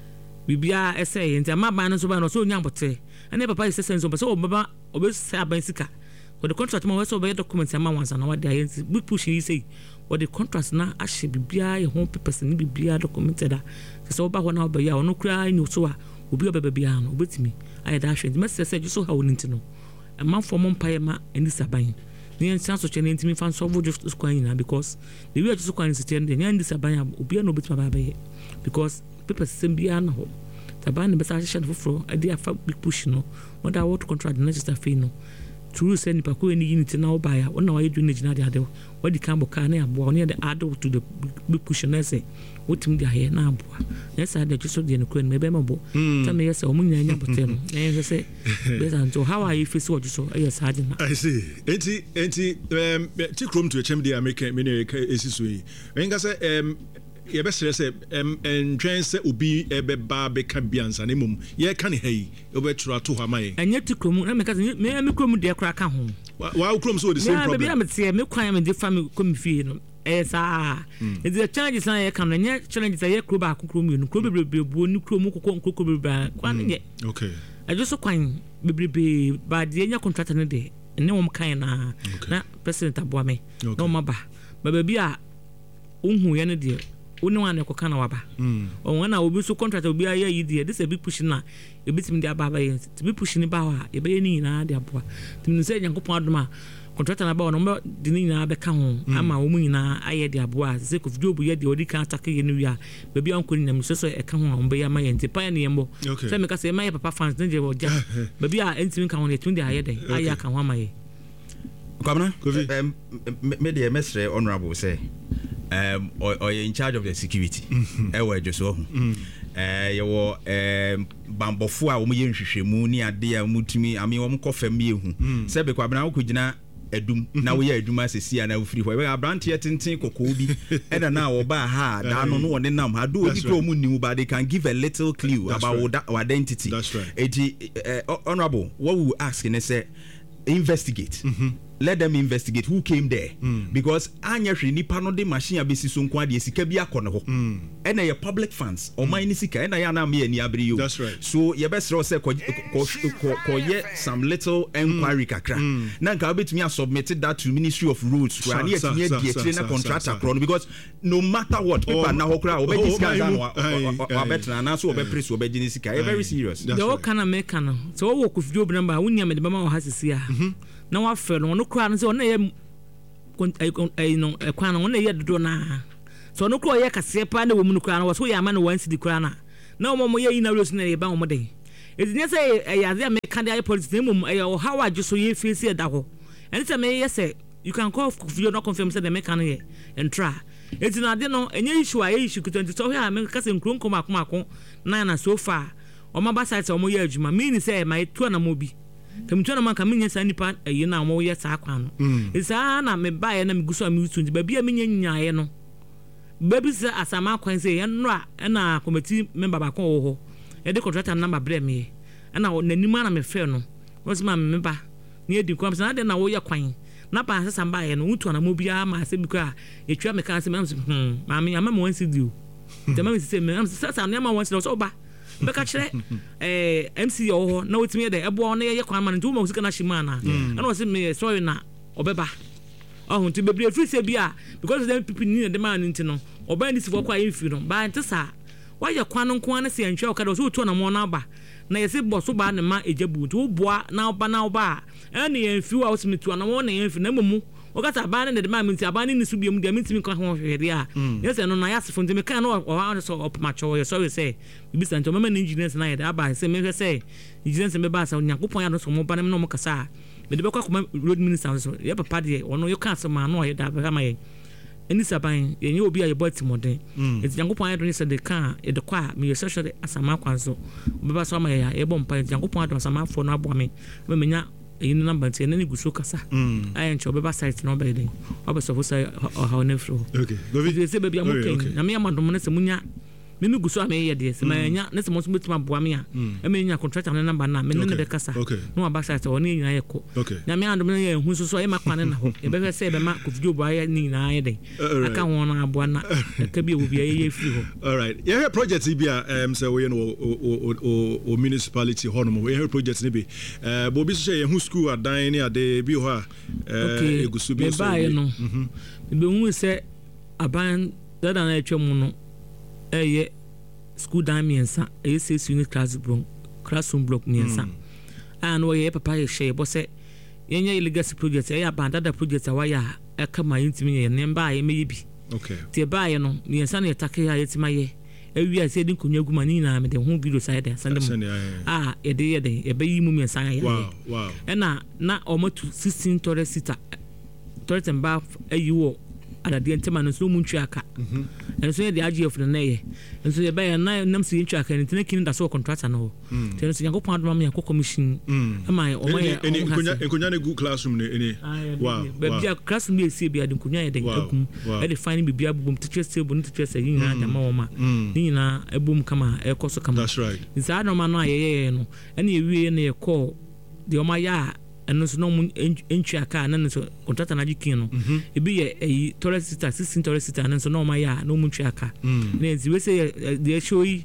bibia ese ye nti ama ban no so ban no so nyambote ane papa ise senso so obaba obese aban sika for the contract ma we so be document ama wansa na wade aye nti big push yi say for the contract na ahye bibia ye ho papers ni bibia documented a so oba ho na oba ya ono kura ni so a obi obaba bia no obetimi aye da hwe nti message say so ha woni nti no ama for mo mpaye ma ani saban ni chance to change intimi fan so vojo square na because the way to square is change the ndi saban obi na obetimi baba ye because papers sembia na ho taban be sa share foforo ade afa big push no wonder what contract na just afi no true say ni pako ni unity na oba ya wona wa yedu na gina de ade wadi kan boka na abo oni de add to the big push na say wotim de aye na abo yes ade just de no kwen me be mabo ta me yes o munya nya botem na yes say based on so how are you face what so yes hard na I see enti ti krom to chem de America me ne esiso yi enga say ye be sere entwen se obi ebe ba be ka biansa ne mum ye ka ne hayi obe tura to ha mai enye ti krom na me ka me krom de kra ka ho wa krom so the same problem me be me me kwan me de family come fie no esa it the challenges na ye kan na nye challenges ye kro ba krom you no kro bebrebe bu ni krom kokko bebrebe kwan ye okay I just kwan bebrebe ba de nya contract ne de ne wom kan na president aboa me no maba ba bi a unhu ye ne de oni wan ko kana waba on na obi so contract obi aye yi de this a big push na e bitim de aba ye to be push ni ba wa e be ni na de aboa tim se yankopon adoma contract na ba no de ni na be ka ho ama wo mu nyina aye de aboa se ko video bu ye de odi kan atake ye no wi a ba bi an ko ni na so e ka ho on be ya ma ye nti pa ne yembo se me ka se ma ye papa fans ne je wo ja ba bi a enti kan ho ne tun de aye de aye ka ho ama ye Governor me de mesre honorable say or in charge of the security just so you were bambofo a wo ye nhwehwemu ni ade a mutumi ami wo mkofam ye hu se be kwabena wo kugina adum na wo yɛ aduma sesi na wo free hɔ e brantie tenten kokoo bi e na oba ha da no no ne nam ha do obi kro mu nimu but they can give a little clue about our identity. That's right. Honorable, what we will ask in say investigate. Let them investigate who came there because anya hwe nipa no de machine abesi so nko ade sika bi akɔ ne ho and na public funds o man ni sika and na ya na me ani abere yo. That's right. So ye best say ko some little inquiry kakra na nka obetumi submit that to Ministry of Roads for ani etinye die tire na contractor kro because no matter what people na ho kra obeji sika za no obetra na so obepress obeji ni sika very serious. The what kind of make no so wo ko video number wunya me de bama wo hasisi a na wa fe no kura no so na ye no ekwan no na ye dodo na so no kura ye kase pa na wo mu kura no so ye ama no wan sidi kura na mo ye yi na ro so na ye ba mo den edinya say yaze me kan dey police na mum o how age so ye face e da ho and say me yes say you can call video not confirm say the make an ye entra etina de no enye issue a issue 20 so here me kase nkron komakoma na so far o ma ba site o mo ye adwuma me ni say my to na mo bi temtwana man ka menye sa nipa ayi na mo ye sa kwa no isa na me ba ye na me guso me utu ba bia menye nyaye no baby sa asama kwan se ye no a na committee member ba ko ho e de contractor number bre me na nanima na me fe no wo se ma me ba ni edi kwam sa na wo ye kwan na pa sa samba ye no utu na mo bia ma se bi kwa etwa me kan se ma me ama mo wansi di o te ma me se me am sa na ma wansi so ba beka kire MC yo na wotimi de ebo na ye kwan man ntu mo sika na shima na na wo se me sorry na obeba ohun ti bebre free se bia because them people need the man nti no oba ni sifo kwa yin fi no ba nti sa wa ye kwan nko na se antwa o kada so to na mo na ba na ye se boso ba ne ma ejabu nti wo boa na oba ene ye fi wa wo se metu na wo na ye fi na mumu okata ba ne de ma minti abane ni subiem de mintimi kan ho hwede a yes no na yasefo ntimi kan no o so op macho ye so say bibi santo mama engineers na ye da ba say me hwe say engineers me ba sa Nyankopon ya no so mo ba ne no mo kasa me de be kwa road minister so ye papa de ono yo kan so ma no ye da ba ma ye eni saban ye nye obi a ye boti moden eti Nyankopon ya do ni se de kan e de kwa me ye social asama kwan so be ba so ma ye ye bom pa Nyankopon do asama fo no abo me nya in number te na ni guso kasa ayen cho be ba site no be den obeso fo say how na fro okay go vi se be bia mo ken na me amadom na se munya me guso am ye de se ma nya na se mo so betima boa me a e me nya contractor na number na me ne de kasa no ba site o ni nyina ye ko na me andom na ye hu so e makwane na ho e be hwe se be ma ko video boa ye ni nyina ye de aka ho na aboa na ka bi obi ye firi ho. All right, yeah, project bia say we no o municipality hono we project ni bi bo bi so ye hu school adan ni ade bi ho a egusu bi so be be hu se aban dada na etwa mu no eye school dan miensa eye 6 unit classroom block miensa and we papa ye share bo se yenye legacy project eye abandada project awaya ekama yintimi ye nemba ye meyi bi okay tie ba ye no miensa na etake ya yetima ye ewia se din konwa guma ni na me de ho video side sandem ye de ye be yi mu miensa ya wow na omotu 16 toilet seater toilet and bath ayiwo adade ntema no so mu ntwa aka enso ye de agf na ye enso ye ba ya na nam si ntwa aka ntina kin da so contractor no te so Nyankopon adoma me yakọ commission ama o ma ye enkonya ne good classroom ne ene wow bia classroom be esi bia de enkonya ye de akum e de fine bibia bubum teacher table no teacher say nyina da ma wo ma nyina ebum kama e koso kama that's right nsa adoma no ayeye no ene ye wie ne ye call de o ma ya eno so no ntwa aka na so contractor na jikin no ebi ye toilet seater 16 toilet seater na so no ma ya no mu ntwa aka na ezi we say the show yi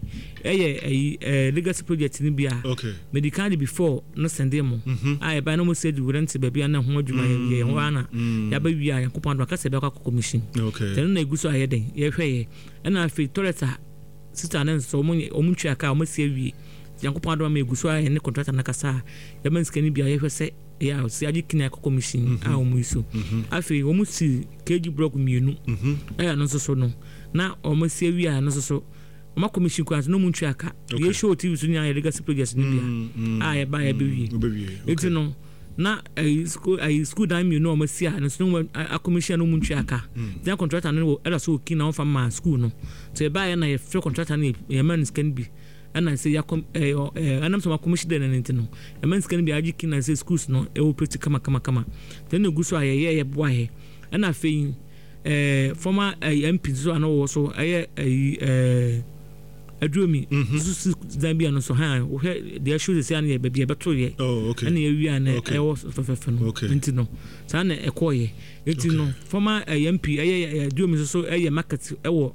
legacy project ni bia medical before no send them ai ba no mo say the rent ba bia na ho adwuma ye ho ana ya ba wi a Nyankopon do aka se be kwa commission then na eguso aye den ye hwe ye na afi toilet seater na so mo ntwa aka mo se wi Nyankopon do ma eguso aye ne contractor na kasa ya man skani bia ye hwe se ya si aji kina ko commission a omu iso afi omu si keji block mienu no so no na omu si wi a no so omu commission ko no mu ntwa aka ye show tv so nya legacy project ni bia a ye ba ye be wi eti no na school dan mienu omu si a no so a commission no mu ntwa aka then contractor no e da so kina on fa ma school no so e ba ye na ye free contractor ni ye man scan bi and I say yakom and I'm some commission and no a man's can be ajikin and say schools no e will pretty kama then you go so a boy and I think former MP so I know also I drew me Zambia no so ha the shoes say an baby beto ye and we and I was of no sana e koye no former MP drew me so market e wo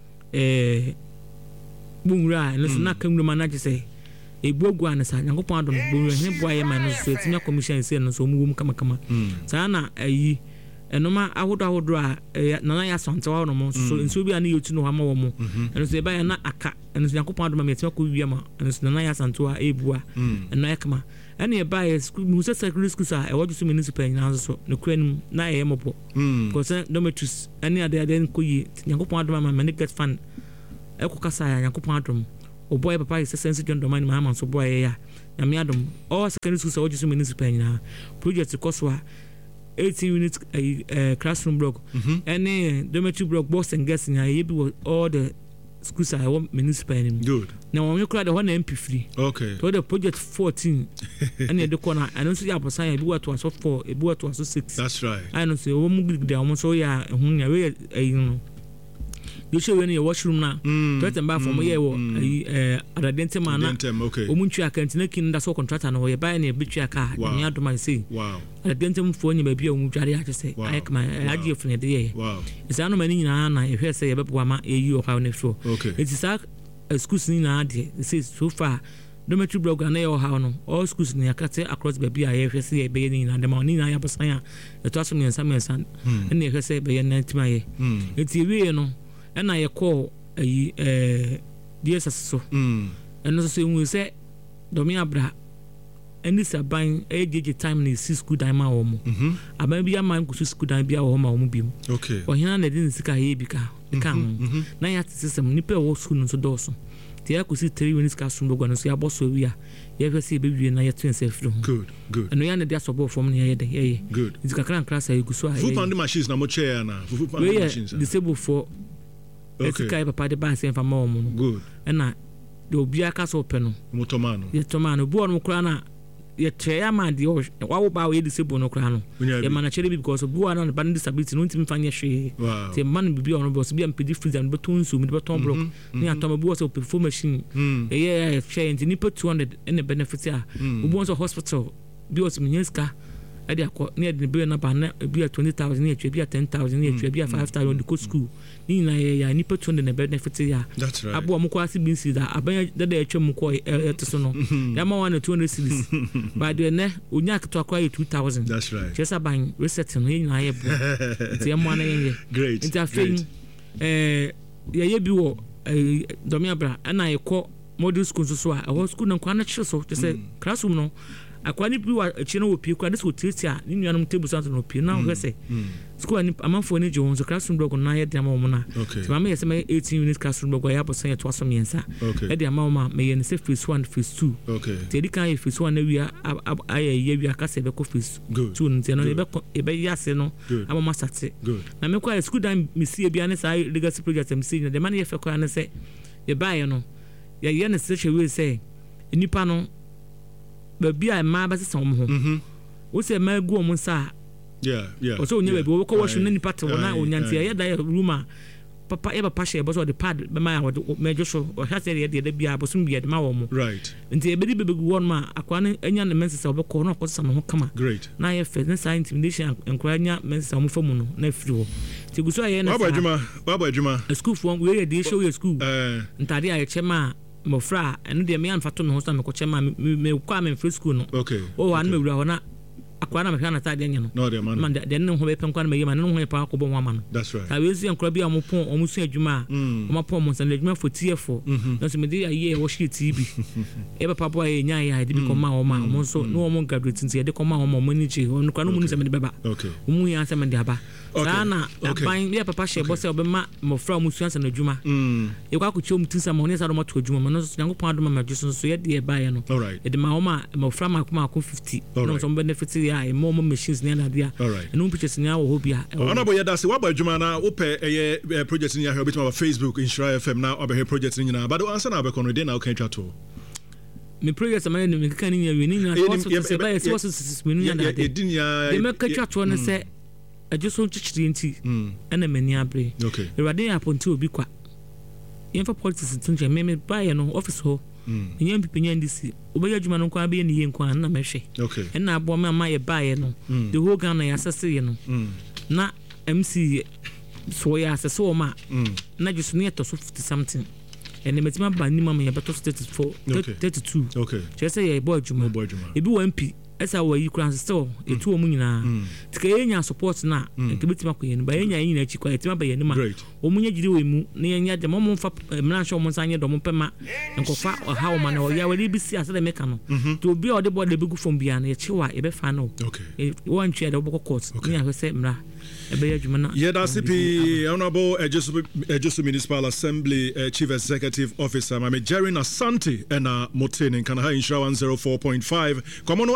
bunra and so na kam no manager say e bogu an sa Nyankopon adom bunra he boy man no so tinya commission say no so mu kama sana ayi enoma ahodo na ya sonte wa no mo so nso bi an yotu no hama wo mo eno se ba ya na aka eno Nyankopon adom me tinya ko wi ma eno se na ya santo a ebua eno ya kama eno e ba ya school mu secondary school sa e wodu so municipal na so no kran na ye mopo because dormitories any ade ko yi Nyankopon adom ma me get fund e ko kasa ya Nyankopon adom o boy papa is sense John Domani ma so boy ya na me adom all secondary school sa wodu so municipal na project koswa 18 units classroom block any dormitory block boss and guests in all the schools I want municipal good now when you cry the one MP free okay so the project 14 and the corner I don't see your person be what was 4 be what was 6 that's right I don't say we mug there almost so yeah you know you show when your washroom now first and back from here adadente man okay omuntu akantina kin da so contractor no we buy na bitua car ni adoma say wow adadente mfo nya ba bia omu dware ate say I come agie fune de ye wow isa no mani nyina na ehwe say yebebo ama eyi o ha na fo it is a schools ni na ade say so far dormitory block na yo ha no all schools ni akate across ba bia ehwe say e be ni na de ma ni na ya bosan ya eto aso mensa na ehwe say be ye na ntima ye eti wie no and I call DSS so and also we say Domia Bra and this are buying a time in 6 good time home. I maybe a man could school time be our home beam. Okay. Or here didn't see a bika. The come. Now you have to see some nipple or school to Dawson. The I could see 3 minutes classroom going to see a boss we are. You ever see baby and I twin self. Good. And we are the support from near the good. It's a current class. I could so food machines no chair now. Disabled for. Okay. Papa the bass and for mom. Good. And I do be a castle penal. Motomano. Yet Tomano, born Mukrana, yet chairman, the ocean. Why about a disabled no crown? A man actually because of one on the band disability, no team find your share. The man be on boss, be and pretty free and batoons with baton block. Near Tomabos of perform machine. A year change, and you put 200 in the benefits. Who wants a hospital? Be was Minska. Near the brain up and be a 20,000 each, be a 10,000 each, be a 5,000 on the good school. Nina, I nipper tune in the benefits. That's right. Abu Mukwasi bin see that I bet that they actually Mukoi to Sono. Yama 1 or 200 cities. By the ne, Unyak to acquire 2,000. That's right. Just a buying resetting in I have great. It's a thing. Yabu Domiabra and I call model schools so I was school and quite so just a classroom no. Akwani bi wa chino opi kwa this hotel ni nuanum table santo no opi na ho say school ani amanfo ni jo so classroom block na ye de amom na so mama yes me 18 unit classroom block ya bosan ye to aso miensa e de amom me ye ne say phase 1 phase 2 te di kan ye phase 1 na wi aye ye wi aka se be ko phase 2 nti no e be yase no amoma sate na me kwa school dan me see bia ne say legacy project me see de man ye fe kwa ne say ye buy no ye ne say we say nipa no baby I ma ba se som ho wo se ma gu omo sa o so onya baby wo ko washu na nipa te wona onyanti ya da room papa e papa share boso the pad be ma ya wo me joso o ha se de bia boso bia de ma wo mo right nti e be be gu won ma akwa ne anya ne mense se obekọ na okosa no ho kama great na ye fe na science intimidation enkwa anya mense mo famu no na firi ho ti gu so ye na baba adwuma school form we dey show your school ntade a ye chema mofra eno de me anfato me ho so me ko chema me kwa me free school no okay o wa na me wura ho na akwa na me hwa na tade anya no no de man de ne ho be pen kwa na me yema ne ho pa ko bo ho ama no that's right ta we si enkura bia mo pon o mo su adwuma o ma pon mo san adwuma for TF no so me de aye wo shi TV e ba papa e nya ya de bi ko ma o ma mo so no mo graduate nti de ko ma o ma mo ni chi o no kwa no mo ni se me de beba okay o mu ya se me de aba sana aban bia papa she bo se obema mo fra mo su ansa na adwuma e kwa ko chom tinsa mo ne sa do mo to adwuma no so Nyankopon adoma ma dwo so ye de e ba ye no e de ma o ma mo fra ma ko 50 no so benefit a more machines near Nadia. All right. And no pictures now will be. Honorable Yadasi, what about Jumana? Ope a project in your bit of Facebook, Insura FM now, over here projects in you now. But answer now, because we now can't chat to. Me projects are made in the canning, winning, and also to say, but it's also they make a chat one and say, I just want to change and a many abre. Okay. The Radia upon two be quiet. Info politics in Tunja, may buy an office hole. Young people in this, obey Juman on Quabi and Yen Quan, and Meshe. Okay. And now, Bomma, my buyer, no. The whole gun I assassin, not MC Soya as a soma, not just near to 50 something. And the Metima Banimam, about 32. Okay. Just say a boy Juma. It be MP. As I were you cross the store, a 2 million. Tkaya supports now, and to beat Maquin, by any in a chico, it's my by any man. Omunya Jidu, near the moment for Mananshaw Monsanya Domopema, and Kofa or Howman or Yawali as a mecano. To be all the body book from beyond a chiwa, a befano. Okay. One chair the book courts. Okay. I say, Mra. Yeah, that's the Honorable Ejusu Municipal Assembly Chief Executive Officer, Mame Jerry Asante and Motin in Kanaha Insura 104.5. Komono